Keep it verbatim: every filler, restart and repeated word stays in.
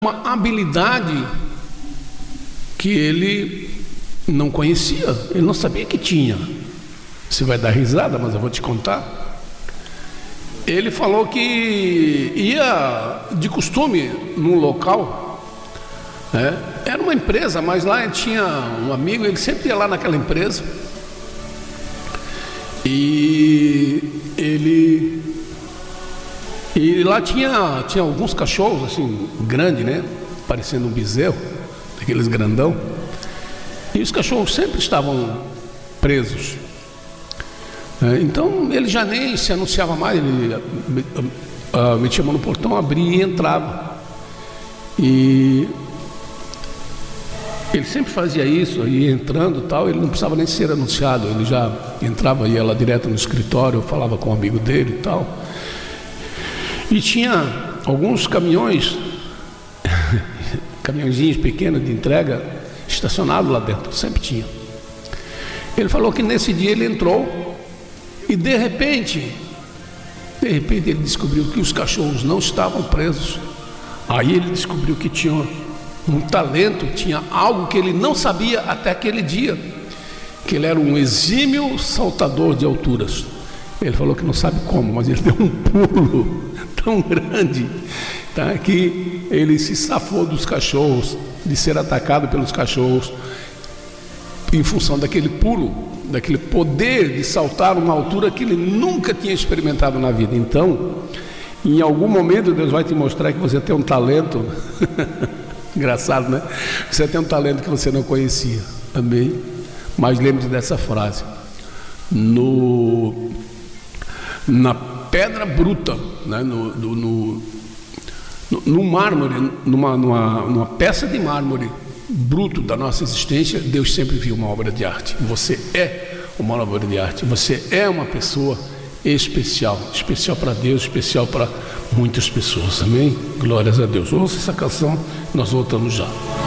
uma habilidade que ele não conhecia, ele não sabia que tinha. Você vai dar risada, mas eu vou te contar. Ele falou que ia de costume num local, né? Era uma empresa, mas lá ele tinha um amigo, ele sempre ia lá naquela empresa. E ele e lá tinha, tinha alguns cachorros assim, grandes, né? Parecendo um bezerro, aqueles grandão. E os cachorros sempre estavam presos. É, então ele já nem se anunciava mais, ele uh, metia a mão no portão, abria e entrava. E ele sempre fazia isso, ia entrando e tal, ele não precisava nem ser anunciado, ele já entrava, ia lá direto no escritório, falava com um amigo dele e tal. E tinha alguns caminhões, caminhõezinhos pequenos de entrega, estacionados lá dentro, sempre tinha. Ele falou que nesse dia ele entrou e de repente, de repente ele descobriu que os cachorros não estavam presos. Aí ele descobriu que tinha um talento, tinha algo que ele não sabia até aquele dia, que ele era um exímio saltador de alturas. Ele falou que não sabe como, mas ele deu um pulo tão grande, tá, que ele se safou dos cachorros, de ser atacado pelos cachorros, em função daquele pulo, daquele poder de saltar uma altura que ele nunca tinha experimentado na vida. Então, em algum momento Deus vai te mostrar que você tem um talento engraçado, né? Você tem um talento que você não conhecia. Amém? Mas lembre-se dessa frase: no na pedra bruta, né? no, no, no, no mármore, numa, numa, numa peça de mármore bruto da nossa existência, Deus sempre viu uma obra de arte. Você é uma obra de arte, você é uma pessoa especial, especial para Deus, especial para muitas pessoas. Amém? Glórias a Deus. Ouça essa canção, nós voltamos já.